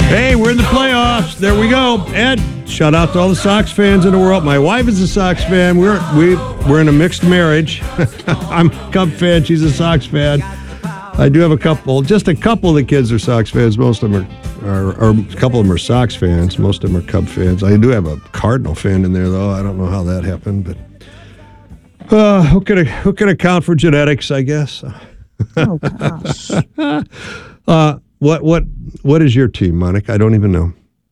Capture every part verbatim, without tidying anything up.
Hey, we're in the playoffs. There we go. Ed, shout out to all the Sox fans in the world. My wife is a Sox fan. We're we we're in a mixed marriage. I'm a Cub fan. She's a Sox fan. I do have a couple. Just a couple of the kids are Sox fans. Most of them are, are, are a couple of them are Sox fans. Most of them are Cub fans. I do have a Cardinal fan in there, though. I don't know how that happened, but uh, who can who can account for genetics? I guess. Oh gosh. uh, what what what is your team, Monica? I don't even know.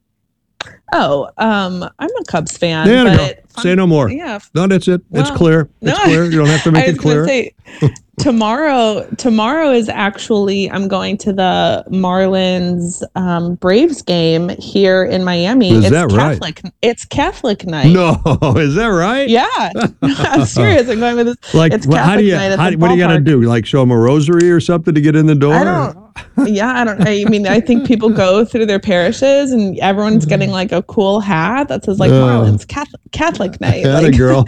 Oh, um, I'm a Cubs fan. There you but go. Say no more. Yeah. No, that's it. Well, it's clear. It's no, clear. You don't have to make I was it clear. Gonna say, tomorrow, tomorrow is actually I'm going to the Marlins um, Braves game here in Miami. Is it's that right? Catholic. It's Catholic night. No, is that right? Yeah, I'm serious. I'm going with this. Like, it's well, Catholic how do you? night at How, the what do you got to ballpark. do? Like, show them a rosary or something to get in the door? I don't. Yeah, I don't. I mean, I think people go through their parishes, and everyone's getting like a cool hat that says like Uh, Marlins Catholic, Catholic night. Atta Like, girl.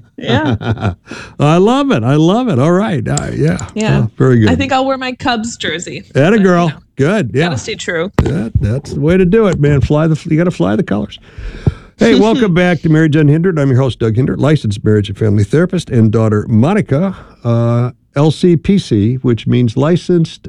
yeah, I love it. I love it. All right. Uh, yeah. yeah. Oh, very good. I think I'll wear my Cubs jersey. Atta But, girl. you know, Good. Yeah. Gotta stay true. That, that's the way to do it, man. Fly the. You got to fly the colors. Hey, welcome back to Marriage Unhindered. I'm your host, Doug Hindert, licensed marriage and family therapist, and daughter Monica, uh, L C P C, which means licensed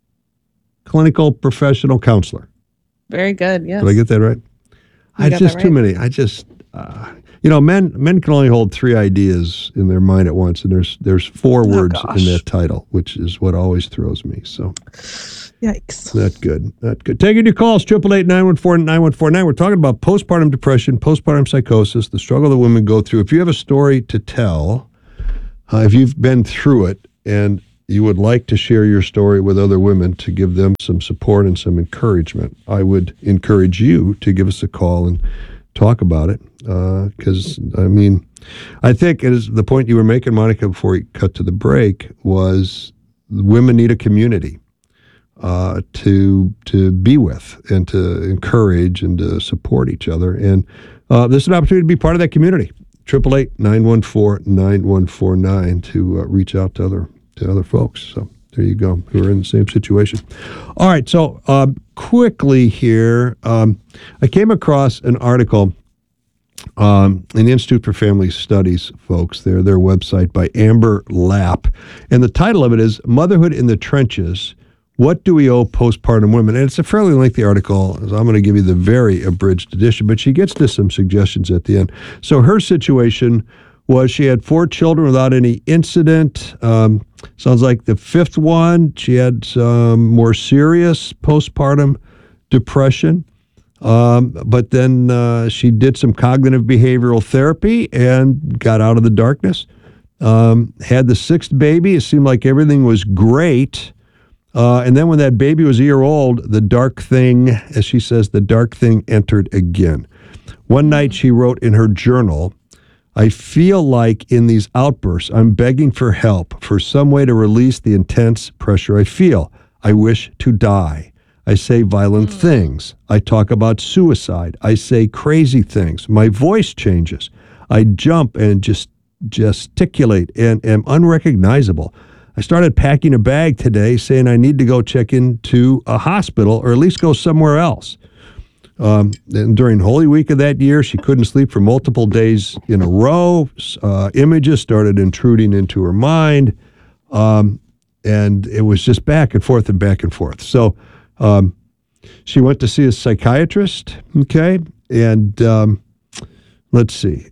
clinical professional counselor. Very good. Yes. Did I get that right? I got just that too right. many. I just, uh, you know, men men can only hold three ideas in their mind at once, and there's there's four words Oh, gosh. in that title, which is what always throws me. So Yikes. not good, not good. Taking your calls, triple eight nine one four nine one four nine. We're talking about postpartum depression, postpartum psychosis, the struggle that women go through. If you have a story to tell, uh, if you've been through it, and you would like to share your story with other women to give them some support and some encouragement, I would encourage you to give us a call and talk about it. Because, uh, I mean, I think it is the point you were making, Monica, before we cut to the break, was women need a community uh, to to be with and to encourage and to support each other. And uh, this is an opportunity to be part of that community. triple eight nine one four nine one four nine to uh, reach out to other to other folks. So there you go, who are in the same situation. All right, so um, quickly here, um, I came across an article um, in the Institute for Family Studies, folks, their, their website, by Amber Lapp. And the title of it is Motherhood in the Trenches, What Do We Owe Postpartum Women? And it's a fairly lengthy article, so I'm going to give you the very abridged edition, but she gets to some suggestions at the end. So her situation was she had four children without any incident. Um, sounds like the fifth one, she had some more serious postpartum depression. Um, but then uh, she did some cognitive behavioral therapy and got out of the darkness. Um, had the sixth baby. It seemed like everything was great. Uh, and then when that baby was a year old, the dark thing, as she says, the dark thing entered again. One night she wrote in her journal, I feel like in these outbursts, I'm begging for help, for some way to release the intense pressure I feel. I wish to die. I say violent mm. things. I talk about suicide. I say crazy things. My voice changes. I jump and just gesticulate and am unrecognizable. I started packing a bag today saying I need to go check into a hospital or at least go somewhere else. Um, and during Holy Week of that year, she couldn't sleep for multiple days in a row. Uh, images started intruding into her mind. Um, and it was just back and forth and back and forth. So um, she went to see a psychiatrist, okay? And um, let's see.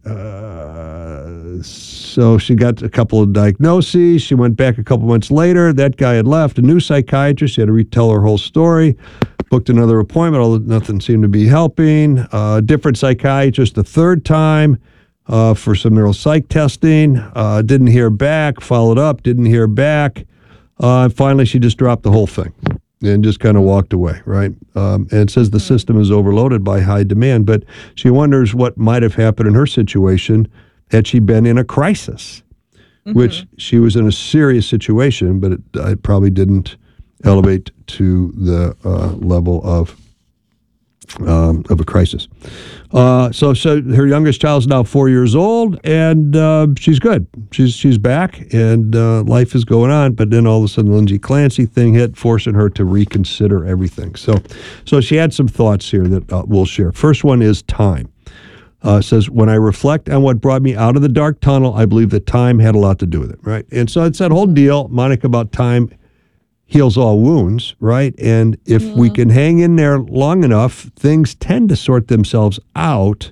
Uh, so she got a couple of diagnoses. She went back a couple months later. That guy had left. A new psychiatrist. She had to retell her whole story. Booked another appointment, although nothing seemed to be helping. Uh, different psychiatrist the third time uh, for some neuropsych testing. Uh, didn't hear back. Followed up, didn't hear back. Uh, and finally, she just dropped the whole thing and just kind of walked away, right? Um, and it says the system is overloaded by high demand, but she wonders what might have happened in her situation had she been in a crisis, mm-hmm. which she was in a serious situation, but it, it probably didn't elevate to the uh, level of um, of a crisis. Uh, so, so her youngest child's now four years old, and uh, she's good. She's she's back, and uh, life is going on. But then all of a sudden, Lindsay Clancy thing hit, forcing her to reconsider everything. So, so she had some thoughts here that uh, we'll share. First one is time. Uh, says, when I reflect on what brought me out of the dark tunnel, I believe that time had a lot to do with it, right? And so it's that whole deal, Monica, about time heals all wounds, right? And if mm. we can hang in there long enough, things tend to sort themselves out,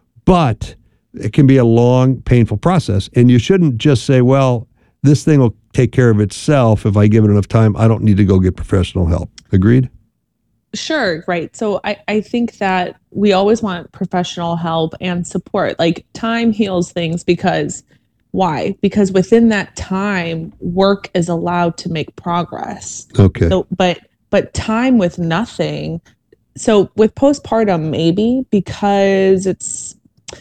but it can be a long, painful process. And you shouldn't just say, well, this thing will take care of itself if I give it enough time. I don't need to go get professional help. Agreed? Sure, right. So I, I think that we always want professional help and support. Like time heals things because why? Because within that time, work is allowed to make progress. Okay. So, but but time with nothing. So with postpartum, maybe because it's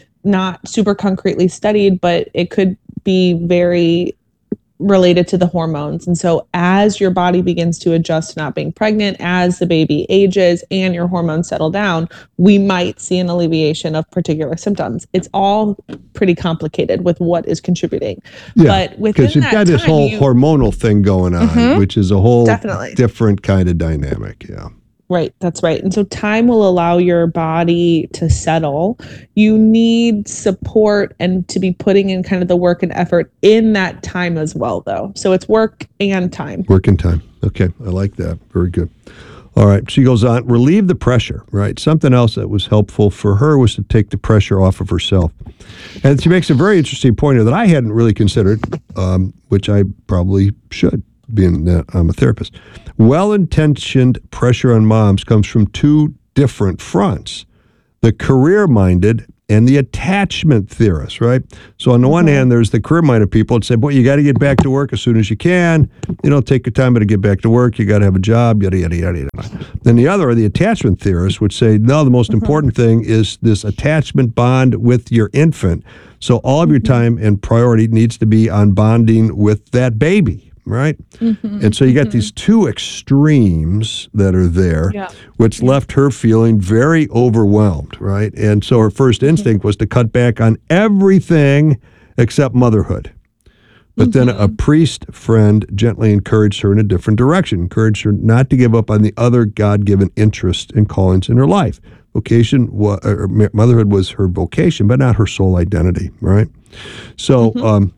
not super concretely studied, but it could be very related to the hormones. And so as your body begins to adjust to not being pregnant, as the baby ages and your hormones settle down, we might see an alleviation of particular symptoms. It's all pretty complicated with what is contributing. Yeah, but within because you've that got this time, whole you, hormonal thing going on, mm-hmm. which is a whole Definitely. different kind of dynamic. Yeah. Right, that's right. And so time will allow your body to settle. You need support and to be putting in kind of the work and effort in that time as well, though. So it's work and time. Work and time. Okay, I like that. Very good. All right, she goes on, relieve the pressure, right? Something else that was helpful for her was to take the pressure off of herself. And she makes a very interesting point here that I hadn't really considered, um, which I probably should, being that I'm a therapist. Well-intentioned pressure on moms comes from two different fronts, the career-minded and the attachment theorists, right? So on the mm-hmm. one hand, there's the career-minded people that say, boy, you got to get back to work as soon as you can. You know, take your time to get back to work. You got to have a job, yada, yada, yada, yada. Then the other are the attachment theorists, which say, no, the most mm-hmm. important thing is this attachment bond with your infant. So all of your time and priority needs to be on bonding with that baby. Right? Mm-hmm, and so you got mm-hmm. these two extremes that are there, yeah. which yeah. left her feeling very overwhelmed, right? And so her first instinct mm-hmm. was to cut back on everything except motherhood. But mm-hmm. then a priest friend gently encouraged her in a different direction, encouraged her not to give up on the other God-given interests and callings in her life. Vocation, wa- or motherhood was her vocation, but not her sole identity, right? So, mm-hmm. um,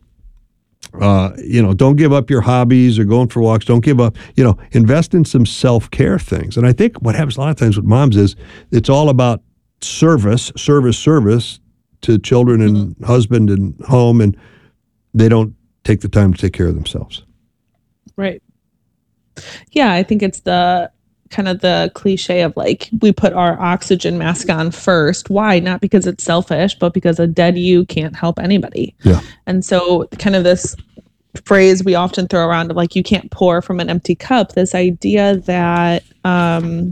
Uh, you know, don't give up your hobbies or going for walks. Don't give up, you know, invest in some self-care things. And I think what happens a lot of times with moms is it's all about service, service, service to children and mm-hmm. husband and home, and they don't take the time to take care of themselves. Right. Yeah, I think it's the kind of the cliche of like, we put our oxygen mask on first. Why? Not because it's selfish, but because a dead you can't help anybody. Yeah. And so kind of this phrase we often throw around of like, you can't pour from an empty cup, this idea that um,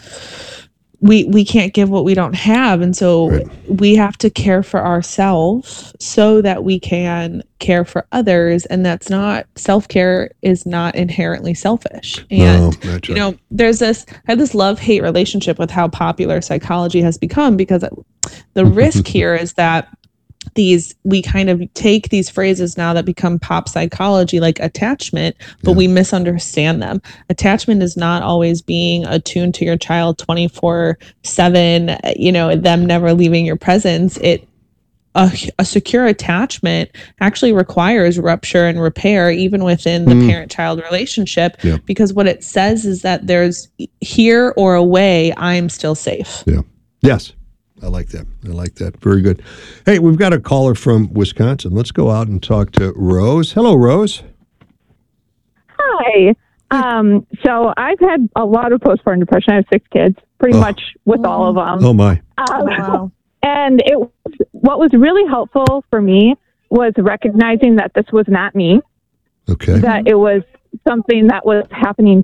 we we can't give what we don't have. And so right. we have to care for ourselves so that we can care for others. And that's not, self-care is not inherently selfish. And, no, you know, there's this, I have this love-hate relationship with how popular psychology has become, because the risk here is that these, we kind of take these phrases now that become pop psychology, like attachment, but yeah. we misunderstand them. Attachment is not always being attuned to your child twenty-four seven, you know, them never leaving your presence. It, a, a secure attachment actually requires rupture and repair, even within the mm. parent-child relationship, yeah. because what it says is that there's here or away, I'm still safe. Yeah. Yes. I like that. I like that. Very good. Hey, we've got a caller from Wisconsin. Let's go out and talk to Rose. Hello, Rose. Hi. Um, so I've had a lot of postpartum depression. I have six kids, pretty oh. much with all of them. Oh, my. Um, wow. And it, what was really helpful for me was recognizing that this was not me. Okay. That it was something that was happening,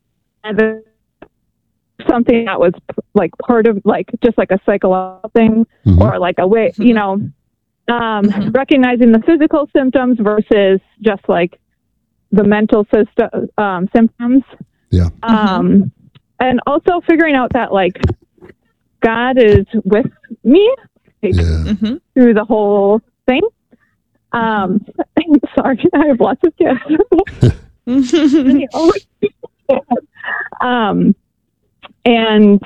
something that was like part of like just like a psychological thing mm-hmm. or like a way, you know, um, mm-hmm. recognizing the physical symptoms versus just like the mental system, um, symptoms. Yeah. Um, and also figuring out that like God is with me like, Yeah. Mm-hmm. through the whole thing. Um, sorry, I have lots of kids. um, and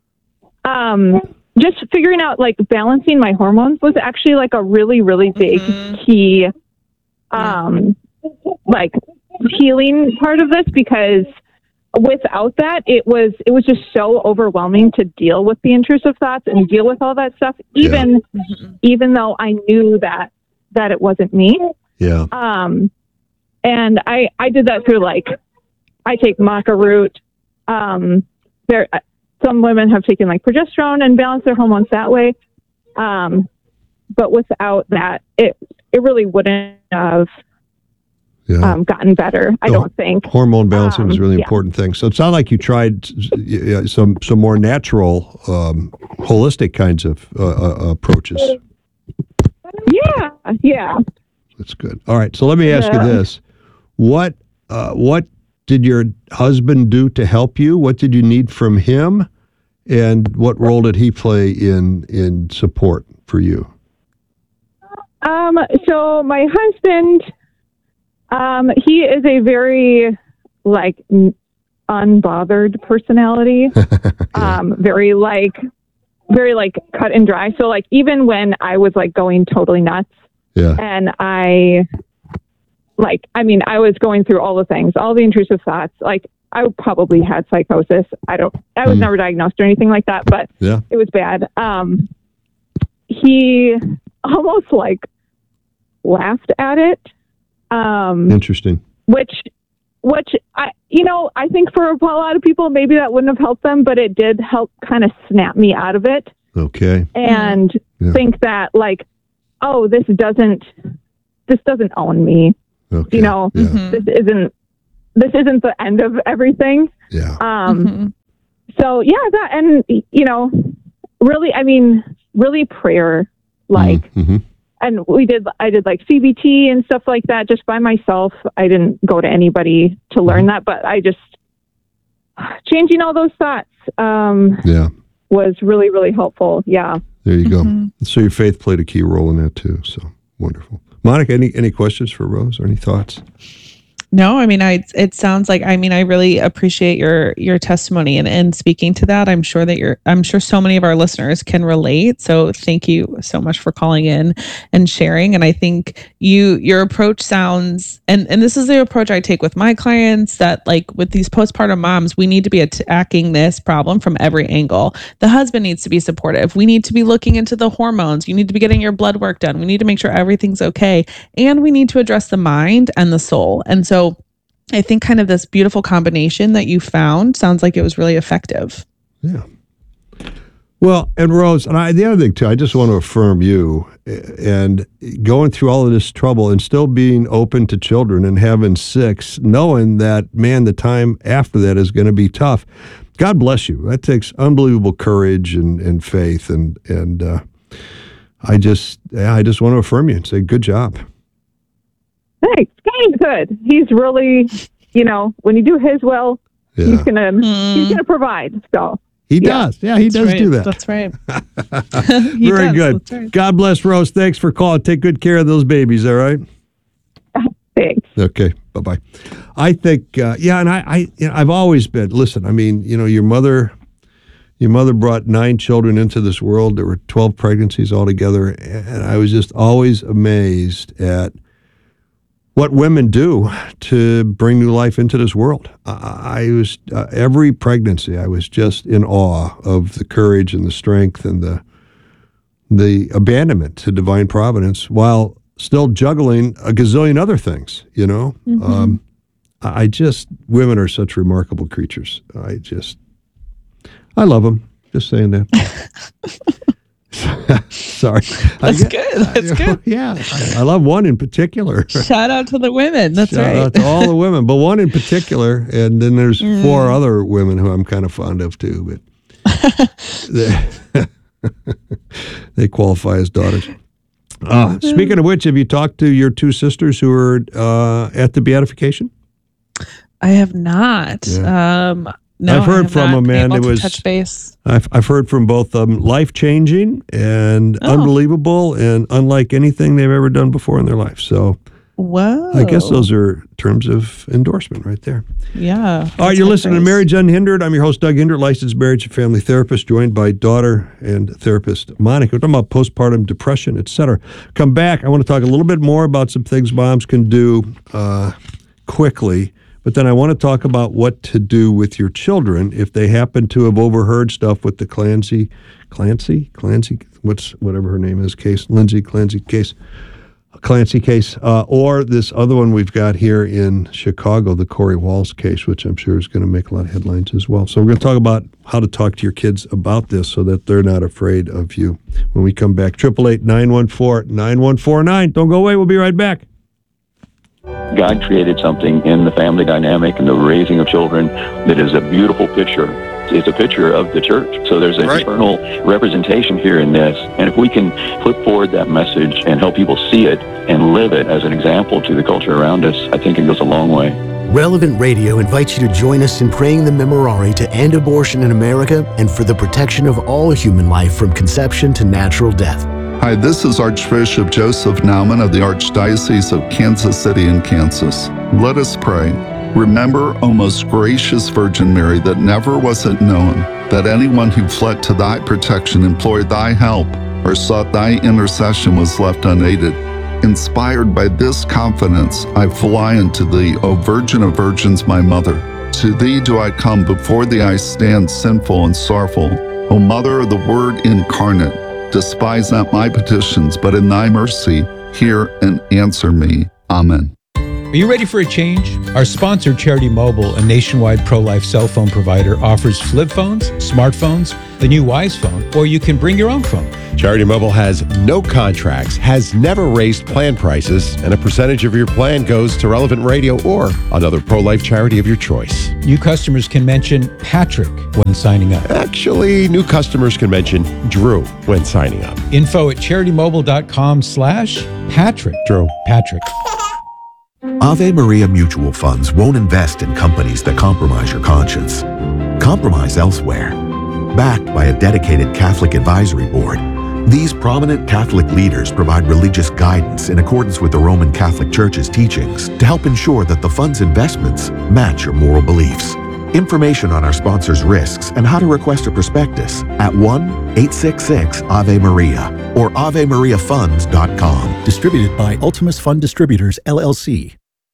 um, just figuring out like balancing my hormones was actually like a really, really big Mhm. key, um, like healing part of this, because without that, it was it was just so overwhelming to deal with the intrusive thoughts and deal with all that stuff. Even Mm-hmm. even though I knew that that it wasn't me. Yeah. Um, and I I did that through like I take maca root. Um, there some women have taken like progesterone and balanced their hormones that way. Um, but without that, it it really wouldn't have Yeah. um, gotten better. I The don't think. Hormone balancing is a Um, really yeah. important thing. So it sounded like you tried uh, some some more natural, um, holistic kinds of uh, uh, approaches. Yeah, yeah. That's good. All right. So let me ask Yeah. you this: what uh, what did your husband do to help you? What did you need from him, and what role did he play in in support for you? Um, so my husband, um, he is a very like n- unbothered personality. um, very like, very like cut and dry. So like even when I was like going totally nuts, Yeah. and I, like, I mean, I was going through all the things, all the intrusive thoughts. Like I probably had psychosis. I don't. I was Mm. never diagnosed or anything like that, but Yeah. it was bad. Um, he almost like laughed at it, um, Interesting. which, which I, you know, I think for a lot of people, maybe that wouldn't have helped them, but it did help kind of snap me out of it Okay. and Yeah. think that like, oh, this doesn't, this doesn't own me. Okay. You know, Yeah. Mhm. this isn't, this isn't the end of everything. Yeah. Um, Mhm. So yeah, that, and you know, really, I mean, really prayer, like, Mhm. and we did, I did like C B T and stuff like that just by myself. I didn't go to anybody to learn that, but I just, changing all those thoughts, um, Yeah. was really, really helpful. Yeah. There you go. Mhm. So your faith played a key role in that too. So wonderful. Monica, any any questions for Rose or any thoughts? No, I mean, I, it sounds like, I mean, I really appreciate your, your testimony and, and speaking to that. I'm sure that you're, I'm sure so many of our listeners can relate. So thank you so much for calling in and sharing. And I think you, your approach sounds, and, and this is the approach I take with my clients, that like with these postpartum moms, we need to be attacking this problem from every angle. The husband needs to be supportive. We need to be looking into the hormones. You need to be getting your blood work done. We need to make sure everything's okay. And we need to address the mind and the soul. And so I think kind of this beautiful combination that you found sounds like it was really effective. Yeah. Well, and Rose, and I, the other thing too, I just want to affirm you and going through all of this trouble and still being open to children and having six, knowing that, man, the time after that is going to be tough. God bless you. That takes unbelievable courage and, and faith. And, and, uh, I just, yeah, I just want to affirm you and say, good job. Thanks. He's good. He's really, you know, when you do his will, Yeah. he's gonna Mm. he's gonna provide. So He Yeah. does. Yeah, he That's does right. do that. That's right. He Very does. good. That's right. God bless, Rose. Thanks for calling. Take good care of those babies, all right? thanks. Okay, bye-bye. I think, uh, yeah, and I, I you know, I've always been, listen, I mean, you know, your mother, your mother brought nine children into this world. There were twelve pregnancies altogether, and I was just always amazed at what women do to bring new life into this world. I, I was, uh, every pregnancy, I was just in awe of the courage and the strength and the the abandonment to divine providence while still juggling a gazillion other things, you know? Mhm. Um, I I just, women are such remarkable creatures. I just, I love them. Just saying that. Sorry. That's I, good. That's good. Yeah. I, I love one in particular. Shout out to the women. That's Shout right. out to all the women, but one in particular, and then there's Mm. four other women who I'm kind of fond of too, but they, they qualify as daughters. Uh, speaking of which, have you talked to your two sisters who are uh, at the beatification? I have not. Yeah. Um, No, I've I heard have from not them, been man. able It to was touch base. I've I've heard from both of them, life changing and Oh. unbelievable, and unlike anything they've ever done before in their life. So Whoa. I guess those are terms of endorsement right there. Yeah. All right, you're listening to Marriage Unhindered. I'm your host, Doug Hindert, licensed marriage and family therapist, joined by daughter and therapist Monica. We're talking about postpartum depression, et cetera. Come back. I want to talk a little bit more about some things moms can do uh, quickly, but then I want to talk about what to do with your children if they happen to have overheard stuff with the Clancy, Clancy, Clancy, what's whatever her name is, case, Lindsay Clancy case. Clancy case, uh, or this other one we've got here in Chicago, the Corey Walls case, which I'm sure is going to make a lot of headlines as well. So we're going to talk about how to talk to your kids about this so that they're not afraid of you when we come back. eight eight eight, nine one four, nine one four nine. Don't go away. We'll be right back. God created something in the family dynamic and the raising of children that is a beautiful picture. It's a picture of the church. So there's an Right. eternal representation here in this. And if we can put forward that message and help people see it and live it as an example to the culture around us, I think it goes a long way. Relevant Radio invites you to join us in praying the Memorare to end abortion in America and for the protection of all human life from conception to natural death. Hi, this is Archbishop Joseph Naumann of the Archdiocese of Kansas City in Kansas. Let us pray. Remember, O most gracious Virgin Mary, that never was it known that anyone who fled to thy protection, implored thy help, or sought thy intercession was left unaided. Inspired by this confidence, I fly unto thee, O Virgin of Virgins, my mother. To thee do I come, before thee I stand sinful and sorrowful. O Mother of the Word incarnate, despise not my petitions, but in thy mercy hear and answer me. Amen. Are you ready for a change? Our sponsor, Charity Mobile, a nationwide pro-life cell phone provider, offers flip phones, smartphones, the new Wise phone, or you can bring your own phone. Charity Mobile has no contracts, has never raised plan prices, and a percentage of your plan goes to Relevant Radio or another pro-life charity of your choice. New customers can mention Patrick when signing up. Actually, new customers can mention Drew when signing up. Info at CharityMobile.com slash Patrick. Drew. Patrick. Ave Maria Mutual Funds won't invest in companies that compromise your conscience. Compromise elsewhere. Backed by a dedicated Catholic advisory board, these prominent Catholic leaders provide religious guidance in accordance with the Roman Catholic Church's teachings to help ensure that the fund's investments match your moral beliefs. Information on our sponsors' risks and how to request a prospectus at one eight six six Ave Maria or ave maria funds dot com. Distributed by Ultimus Fund Distributors, L L C.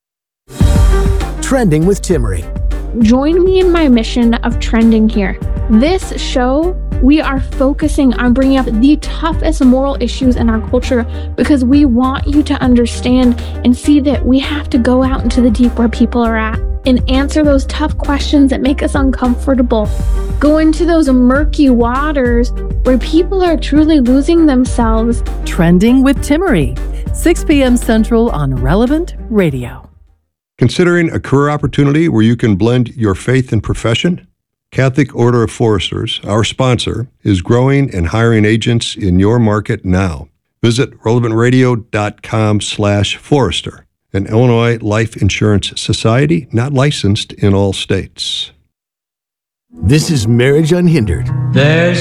Trending with Timmery. Join me in my mission of trending here. This show, we are focusing on bringing up the toughest moral issues in our culture because we want you to understand and see that we have to go out into the deep where people are at and answer those tough questions that make us uncomfortable. Go into those murky waters where people are truly losing themselves. Trending with Timmery, six p.m. Central on Relevant Radio. Considering a career opportunity where you can blend your faith and profession? Catholic Order of Foresters, our sponsor, is growing and hiring agents in your market now. Visit relevantradio.com slash Forester, an Illinois life insurance society not licensed in all states. This is Marriage Unhindered. There's